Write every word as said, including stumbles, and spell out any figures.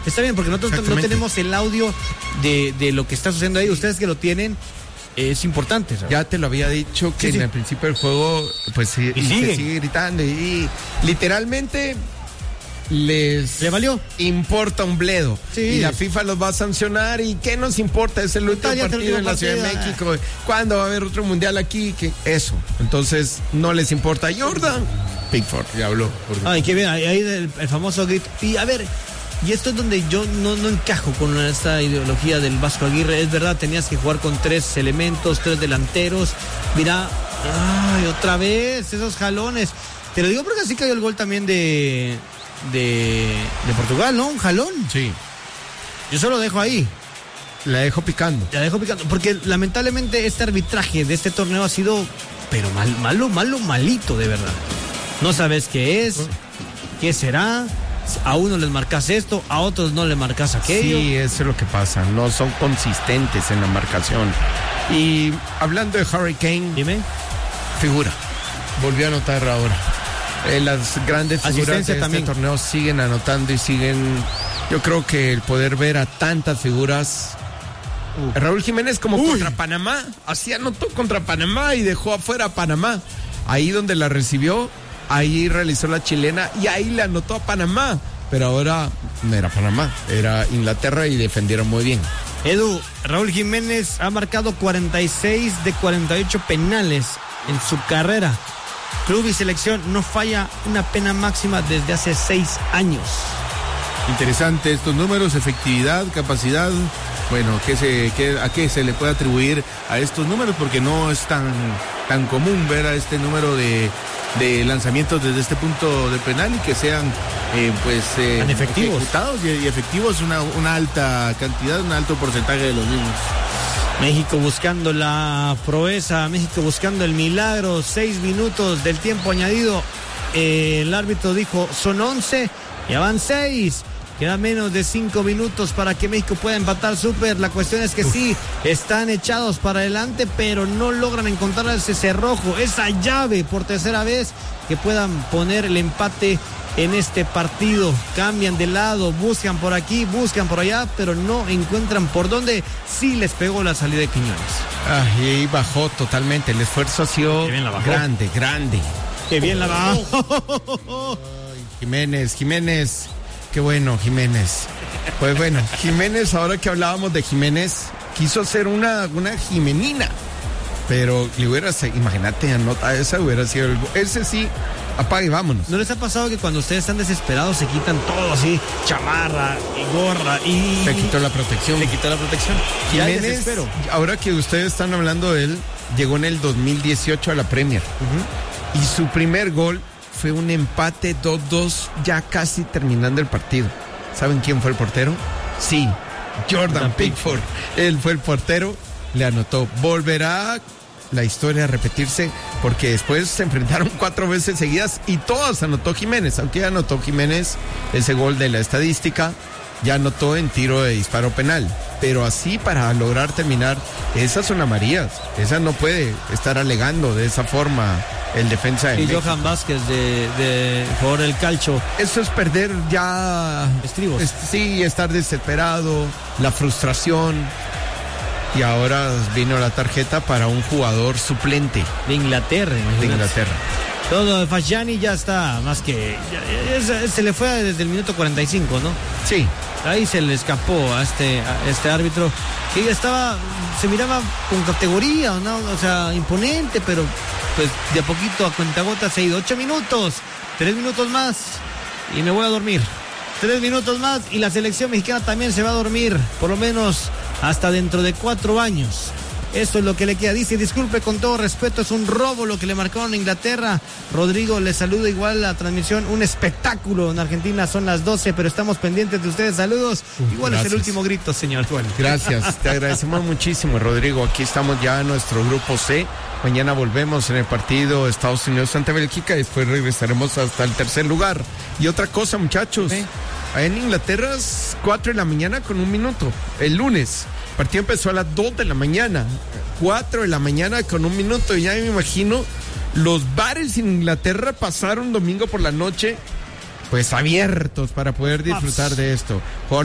está bien, porque nosotros no tenemos el audio de, de lo que está sucediendo ahí. Ustedes que lo tienen, es importante, ¿sabes? Ya te lo había dicho que sí, sí. en el principio del juego, pues sí, y sigue. se sigue gritando y, y literalmente les ¿Le valió? importa un bledo. Sí. Y la FIFA los va a sancionar. ¿Y qué nos importa? Es el último partido el en la partido. Ciudad de México. ¿Cuándo va a haber otro mundial aquí? ¿Qué? Eso. Entonces, no les importa. Jordan Pickford ya habló. Porque... Ay, qué bien. Ahí el, el famoso grito. Y a ver, y esto es donde yo no, no encajo con esta ideología del Vasco Aguirre. Es verdad, tenías que jugar con tres elementos, tres delanteros. Mira, ay, otra vez, esos jalones. Te lo digo porque así cayó el gol también de... De, de Portugal, ¿no? Un jalón. Sí. Yo solo dejo ahí. La dejo picando. La dejo picando. Porque lamentablemente este arbitraje de este torneo ha sido, pero mal, malo, malo, malito, de verdad. No sabes qué es, qué será. A unos les marcas esto, a otros no les marcas aquello. Sí, eso es lo que pasa. No son consistentes en la marcación. Y hablando de Harry Kane. Dime. Figura. Volvió a anotar ahora. Eh, las grandes figuras de este también. torneo siguen anotando y siguen. Yo creo que el poder ver a tantas figuras. Uh. Raúl Jiménez como Uy. contra Panamá, así anotó contra Panamá y dejó afuera a Panamá. Ahí donde la recibió, ahí realizó la chilena y ahí le anotó a Panamá. Pero ahora no era Panamá, era Inglaterra y defendieron muy bien. Edu, Raúl Jiménez ha marcado cuarenta y seis de cuarenta y ocho penales en su carrera. Club y selección no falla una pena máxima desde hace seis años. Interesante estos números, efectividad, capacidad. Bueno, ¿qué se, qué, ¿a qué se le puede atribuir a estos números? Porque no es tan, tan común ver a este número de, de lanzamientos desde este punto de penal y que sean eh, pues eh, efectivos. ejecutados y, y efectivos, una, una alta cantidad, un alto porcentaje de los mismos. México buscando la proeza, México buscando el milagro, seis minutos del tiempo añadido. Eh, el árbitro dijo son once, ya van seis. Queda menos de cinco minutos para que México pueda empatar súper. La cuestión es que Uf. sí, están echados para adelante, pero no logran encontrar ese cerrojo, esa llave por tercera vez que puedan poner el empate en este partido. Cambian de lado, buscan por aquí, buscan por allá, pero no encuentran por dónde. Sí les pegó la salida de Quiñones. Ah, y ahí bajó totalmente. El esfuerzo ha sido grande, grande. Qué bien la bajó. Ay, Jiménez, Jiménez. Qué bueno, Jiménez. Pues bueno, Jiménez, ahora que hablábamos de Jiménez, quiso hacer una, una jimenina. Pero le hubiera, imagínate, anota esa, hubiera sido el, ese sí. Apague, vámonos. ¿No les ha pasado que cuando ustedes están desesperados se quitan todo así, chamarra y gorra y... Se quitó la protección. Se quitó la protección. Jiménez, ahora que ustedes están hablando de él, llegó en el dos mil dieciocho a la Premier. Uh-huh. Y su primer gol fue un empate dos dos ya casi terminando el partido. ¿Saben quién fue el portero? Sí, Jordan Pickford. Él fue el portero, le anotó. Volverá la historia a repetirse porque después se enfrentaron cuatro veces seguidas y todas anotó Jiménez, aunque ya anotó Jiménez ese gol de la estadística, ya anotó en tiro de disparo penal, pero así para lograr terminar, esas son amarillas, esa no puede estar alegando de esa forma el defensa de y México. Johan Vázquez de, de jugador del Calcio. Eso es perder ya estribos. Es, sí, estar desesperado, la frustración. Y ahora vino la tarjeta para un jugador suplente. De Inglaterra. De Inglaterra. Todo de Fasciani ya está más que... Ya, ya, se le fue desde el minuto cuarenta y cinco, ¿no? Sí. Ahí se le escapó a este, a este árbitro que ya estaba... Se miraba con categoría, ¿no? O sea, imponente, pero pues de a poquito a cuentagotas se ha ido. Ocho minutos, tres minutos más y me voy a dormir. Tres minutos más y la selección mexicana también se va a dormir. Por lo menos... hasta dentro de cuatro años. Eso es lo que le queda. Dice, disculpe con todo respeto, es un robo lo que le marcaron a Inglaterra. Rodrigo, le saluda igual la transmisión. Un espectáculo en Argentina, son las doce, pero estamos pendientes de ustedes. Saludos. Uf, igual gracias. Es el último grito, señor. Bueno, gracias, te agradecemos muchísimo, Rodrigo. Aquí estamos ya en nuestro grupo C. Mañana volvemos en el partido Estados Unidos ante Bélgica. Después regresaremos hasta el tercer lugar. Y otra cosa, muchachos. ¿Sí? En Inglaterra es cuatro de la mañana con un minuto. El lunes. El partido empezó a las dos de la mañana. cuatro de la mañana con un minuto. Y ya me imagino, los bares en Inglaterra pasaron domingo por la noche, pues abiertos para poder disfrutar de esto.